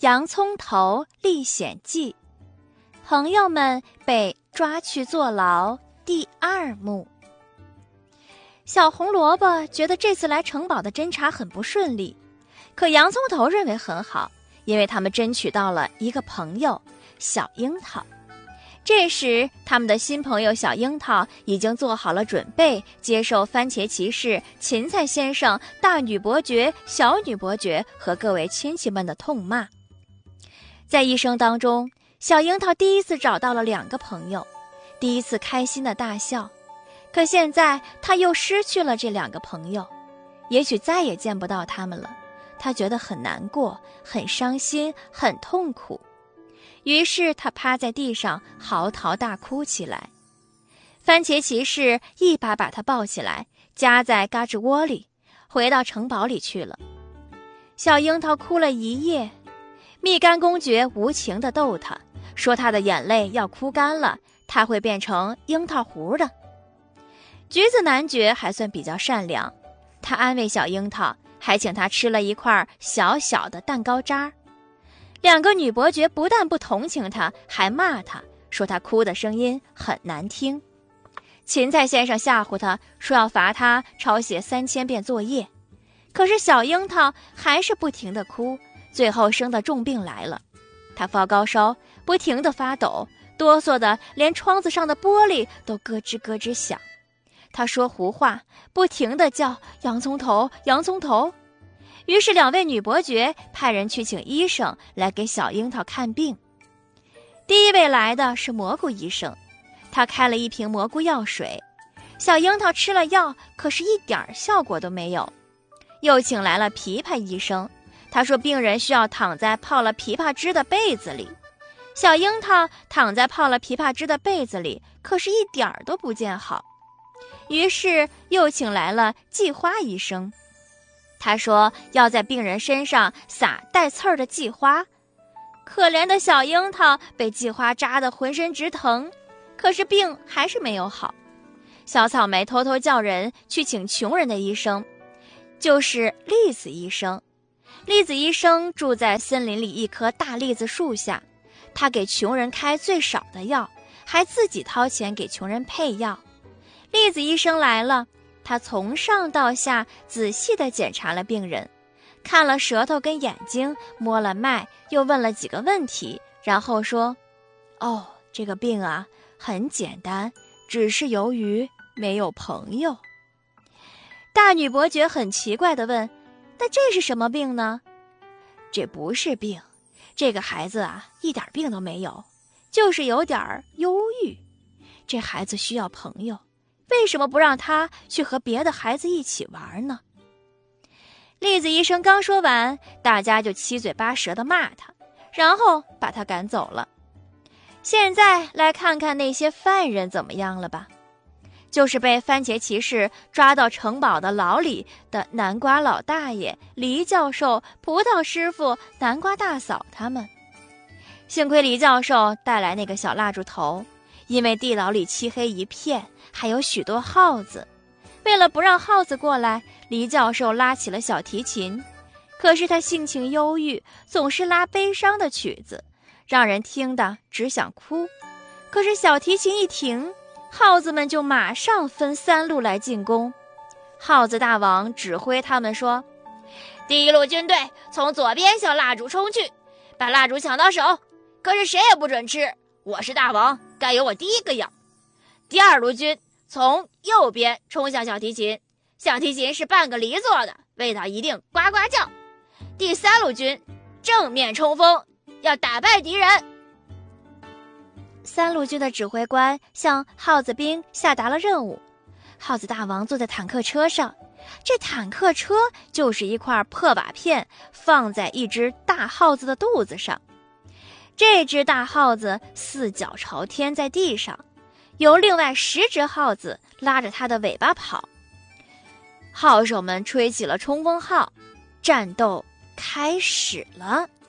洋葱头历险记》，朋友们被抓去坐牢第2幕。小红萝卜觉得这次来城堡的侦查很不顺利，可洋葱头认为很好，因为他们争取到了一个朋友小樱桃。这时他们的新朋友小樱桃已经做好了准备，接受番茄骑士、芹菜先生、大女伯爵、小女伯爵和各位亲戚们的痛骂。在一生当中，小樱桃第一次找到了2个朋友，第一次开心的大笑。可现在他又失去了这2个朋友，也许再也见不到他们了。他觉得很难过，很伤心，很痛苦。于是他趴在地上嚎啕大哭起来。番茄骑士一把把他抱起来，夹在嘎吱窝里，回到城堡里去了。小樱桃哭了一夜，蜜柑公爵无情地逗他，说他的眼泪要哭干了，他会变成樱桃核的。橘子男爵还算比较善良，他安慰小樱桃，还请他吃了一块小小的蛋糕渣。2个女伯爵不但不同情他，还骂他，说他哭的声音很难听。芹菜先生吓唬他，说要罚他抄写3000遍作业。可是小樱桃还是不停地哭，最后生的重病来了。他发高烧，不停地发抖，哆嗦的连窗子上的玻璃都咯吱咯吱响。他说胡话，不停地叫洋葱头，洋葱头。于是2位女伯爵派人去请医生来给小樱桃看病。第一位来的是蘑菇医生，他开了一瓶蘑菇药水。小樱桃吃了药，可是一点效果都没有。又请来了枇杷医生，他说病人需要躺在泡了枇杷汁的被子里。小樱桃躺在泡了枇杷汁的被子里，可是一点都不见好。于是又请来了蓟花医生，他说要在病人身上撒带刺儿的蓟花。可怜的小樱桃被蓟花扎得浑身直疼，可是病还是没有好。小草莓偷偷叫人去请穷人的医生，就是栗子医生。栗子医生住在森林里一棵大栗子树下，他给穷人开最少的药，还自己掏钱给穷人配药。栗子医生来了，他从上到下仔细地检查了病人，看了舌头跟眼睛，摸了脉，又问了几个问题，然后说：哦，这个病啊，很简单，只是由于没有朋友。大女伯爵很奇怪地问：那这是什么病呢？这不是病，这个孩子啊，一点病都没有，就是有点忧郁。这孩子需要朋友，为什么不让他去和别的孩子一起玩呢？栗子医生刚说完，大家就七嘴八舌地骂他，然后把他赶走了。现在来看看那些犯人怎么样了吧。就是被番茄骑士抓到城堡的牢里的南瓜老大爷、黎教授、葡萄师傅、南瓜大嫂他们。幸亏黎教授带来那个小蜡烛头，因为地牢里漆黑一片，还有许多耗子。为了不让耗子过来，黎教授拉起了小提琴。可是他性情忧郁，总是拉悲伤的曲子，让人听得只想哭。可是小提琴一停，耗子们就马上分3路来进攻。耗子大王指挥他们说：第一路军队从左边向蜡烛冲去，把蜡烛抢到手，可是谁也不准吃，我是大王，该由我第一个咬。第二路军从右边冲向小提琴，小提琴是半个梨做的，味道一定呱呱叫。第3路军正面冲锋，要打败敌人。3路军的指挥官向耗子兵下达了任务。耗子大王坐在坦克车上，这坦克车就是一块破瓦片放在一只大耗子的肚子上。这只大耗子4脚朝天在地上，由另外10只耗子拉着它的尾巴跑。号手们吹起了冲锋号，战斗开始了。